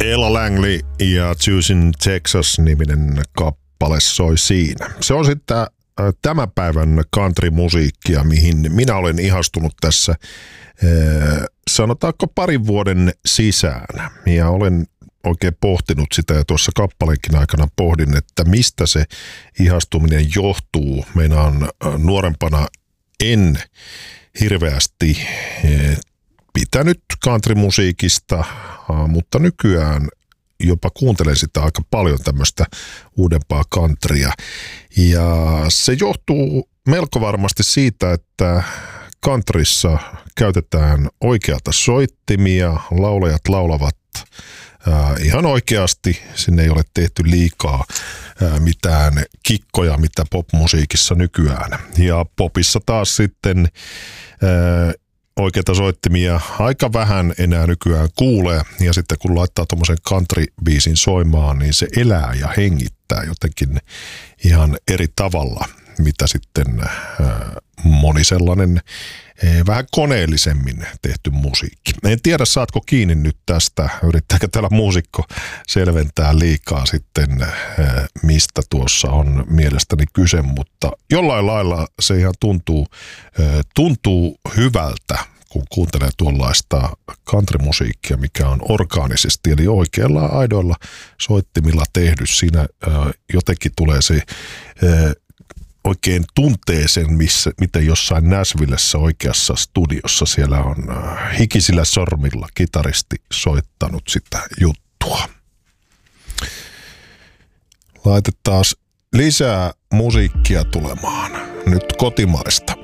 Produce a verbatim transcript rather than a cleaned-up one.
Ella Langley ja Choosing Texas-niminen kappale soi siinä. Se on sitten tämän päivän country-musiikkia, mihin minä olen ihastunut tässä sanotaanko parin vuoden sisään. Ja olen oikein pohtinut sitä ja tuossa kappaleenkin aikana pohdin, että mistä se ihastuminen johtuu. Meinaan nuorempana en hirveästi pitänyt countrymusiikista, mutta nykyään jopa kuuntelen sitä aika paljon tämmöistä uudempaa countrya. Ja se johtuu melko varmasti siitä, että countryssa käytetään oikeata soittimia, laulajat laulavat äh, ihan oikeasti, sinne ei ole tehty liikaa äh, mitään kikkoja, mitä popmusiikissa nykyään. Ja popissa taas sitten äh, oikeita soittimia aika vähän enää nykyään kuulee, ja sitten kun laittaa tuommoisen country-biisin soimaan, niin se elää ja hengittää jotenkin ihan eri tavalla, mitä sitten äh, moni sellainen äh, vähän koneellisemmin tehty musiikki. En tiedä, saatko kiinni nyt tästä, yrittääkö täällä muusikko selventää liikaa sitten, äh, mistä tuossa on mielestäni kyse, mutta jollain lailla se ihan tuntuu, äh, tuntuu hyvältä, kun kuuntelee tuollaista countrymusiikkia, mikä on orgaanisesti, eli oikeilla aidoilla soittimilla tehdy. Siinä äh, jotenkin tulee se äh, oikein tuntee sen, missä, miten jossain Nashvillessä oikeassa studiossa siellä on äh, hikisillä sormilla kitaristi soittanut sitä juttua. Laitetaan lisää musiikkia tulemaan. Nyt kotimaista.